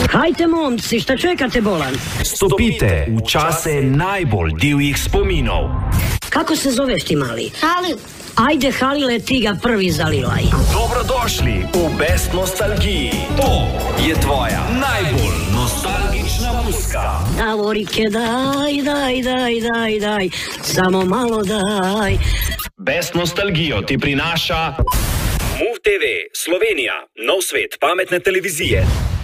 Hajte, momci, šta čekate bolan? Stopite v čase najbolj divjih spominov. Kako se zoveš ti, mali? Halil. Ajde, Halile, ti ga prvi zalilaj. Dobrodošli v Best Nostalgiji. To je tvoja najbolj nostalgična muzika. Davorike, daj, samo malo daj. Best Nostalgijo ti prinaša MUV TV Slovenija, nov svet pametne televizije.